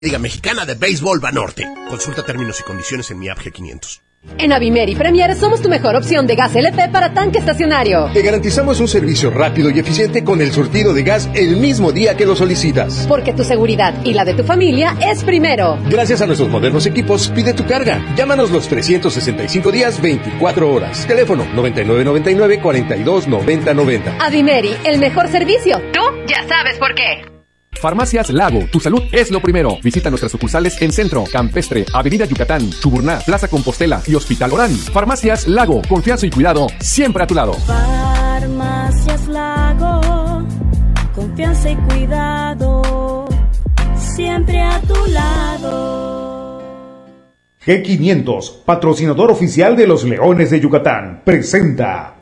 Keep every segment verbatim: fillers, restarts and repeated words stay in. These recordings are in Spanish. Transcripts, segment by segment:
Liga Mexicana de Béisbol Banorte. Consulta términos y condiciones en mi app G quinientos. En Avimeri Premier somos tu mejor opción de gas L P para tanque estacionario. Te garantizamos un servicio rápido y eficiente con el surtido de gas el mismo día que lo solicitas. Porque tu seguridad y la de tu familia es primero. Gracias a nuestros modernos equipos, pide tu carga. Llámanos los trescientos sesenta y cinco días, veinticuatro horas. Teléfono noventa y nueve noventa y nueve, cuarenta y dos noventa noventa. Avimeri, el mejor servicio. Tú ya sabes por qué. Farmacias Lago, tu salud es lo primero. Visita nuestras sucursales en Centro, Campestre, Avenida Yucatán, Chuburná, Plaza Compostela y Hospital Orán. Farmacias Lago, confianza y cuidado siempre a tu lado. Farmacias Lago, confianza y cuidado siempre a tu lado. G quinientos, patrocinador oficial de los Leones de Yucatán, presenta...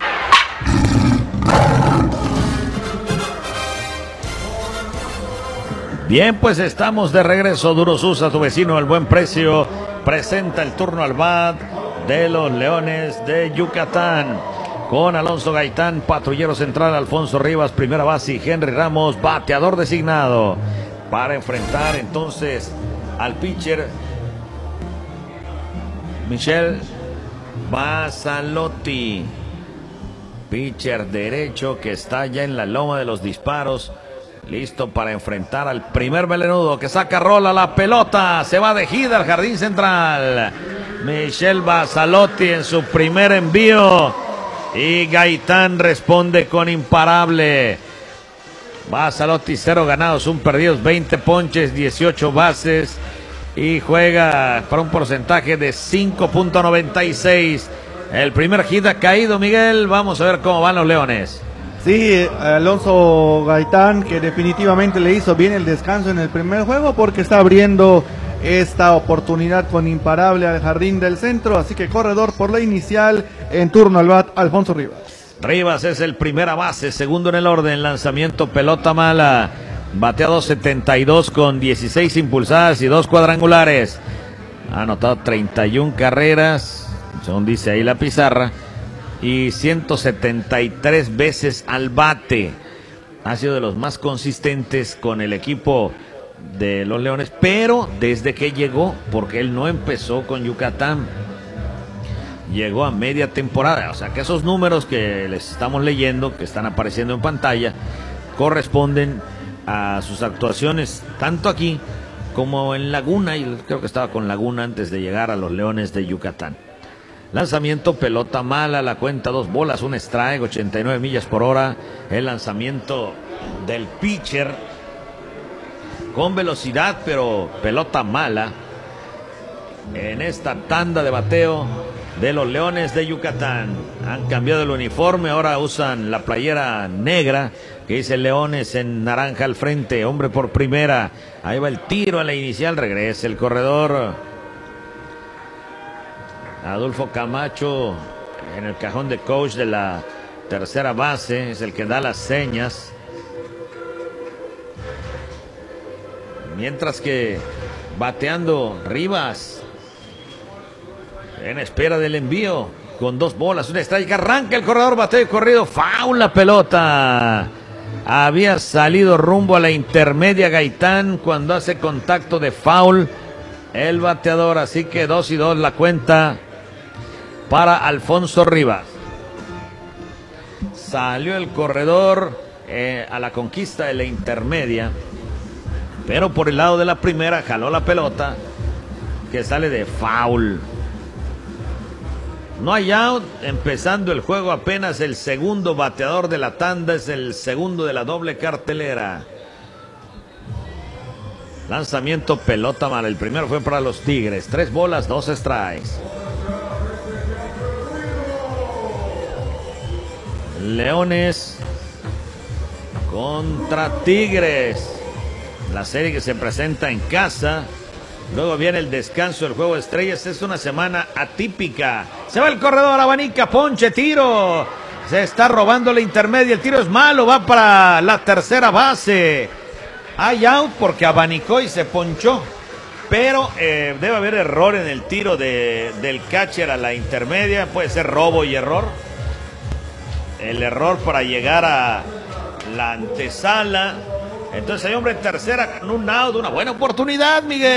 Bien, pues estamos de regreso. Duros usa tu vecino al buen precio. Presenta el turno al bat de los Leones de Yucatán. Con Alonso Gaitán, patrullero central, Alfonso Rivas, primera base, y Henry Ramos, bateador designado. Para enfrentar entonces al pitcher Michel Bassalotti. Pitcher derecho que está ya en la loma de los disparos. Listo para enfrentar al primer melenudo que saca rola la pelota. Se va de gira al jardín central. Michel Bassalotti en su primer envío. Y Gaitán responde con imparable. Bassalotti, cero ganados, un perdidos, veinte ponches, dieciocho bases. Y juega para un porcentaje de cinco punto noventa y seis. El primer hit ha caído, Miguel. Vamos a ver cómo van los Leones. Sí, Alonso Gaitán, que definitivamente le hizo bien el descanso en el primer juego porque está abriendo esta oportunidad con imparable al jardín del centro, así que corredor por la inicial, en turno al bat Alfonso Rivas. Rivas es el primera base, segundo en el orden, lanzamiento pelota mala, bateado setenta y dos con dieciséis impulsadas y dos cuadrangulares, ha anotado treinta y una carreras, según dice ahí la pizarra, y ciento setenta y tres veces al bate. Ha sido de los más consistentes con el equipo de los Leones, pero desde que llegó, porque él no empezó con Yucatán, llegó a media temporada, o sea que esos números que les estamos leyendo, que están apareciendo en pantalla, corresponden a sus actuaciones tanto aquí como en Laguna, y creo que estaba con Laguna antes de llegar a los Leones de Yucatán. Lanzamiento, pelota mala, la cuenta dos bolas, un strike, ochenta y nueve millas por hora. El lanzamiento del pitcher con velocidad, pero pelota mala. En esta tanda de bateo de los Leones de Yucatán. Han cambiado el uniforme, ahora usan la playera negra que dice Leones en naranja al frente. Hombre por primera. Ahí va el tiro a la inicial, regresa el corredor. Adolfo Camacho en el cajón de coach de la tercera base es el que da las señas, mientras que bateando Rivas en espera del envío con dos bolas, una strike, arranca el corredor, bateo y corrido, foul la pelota. Había salido rumbo a la intermedia Gaitán cuando hace contacto de foul el bateador, así que dos y dos la cuenta para Alfonso Rivas. Salió el corredor eh, a la conquista de la intermedia, pero por el lado de la primera jaló la pelota que sale de foul. No hay out, empezando el juego apenas el segundo bateador de la tanda, es el segundo de la doble cartelera. Lanzamiento, pelota mala, el primero fue para los Tigres, tres bolas, dos strikes. Leones contra Tigres, la serie que se presenta en casa. Luego viene el descanso del juego de estrellas. Es una semana atípica. Se va el corredor, abanica, ponche, tiro. Se está robando la intermedia. El tiro es malo, va para la tercera base. Hay out porque abanicó y se ponchó. Pero eh, debe haber error en el tiro de, del catcher a la intermedia. Puede ser robo y error. El error para llegar a la antesala Entonces hay hombre en tercera con un out, una buena oportunidad, Miguel.